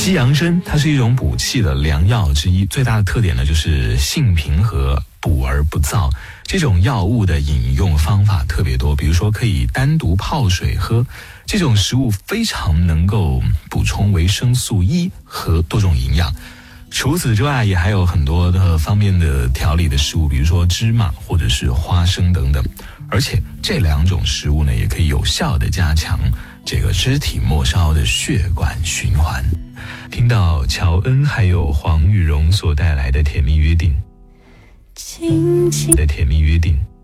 西洋参它是一种补气的良药之一，最大的特点呢就是性平和，补而不燥。这种药物的饮用方法特别多，比如说可以单独泡水喝，这种食物非常能够补充维生素 E 和多种营养。除此之外，也还有很多的方面的调理的食物，比如说芝麻或者是花生等等。而且这两种食物呢，也可以有效的加强这个肢体末梢的血管循环。听到乔恩还有黄玉荣所带来的甜蜜约定，的甜蜜约定。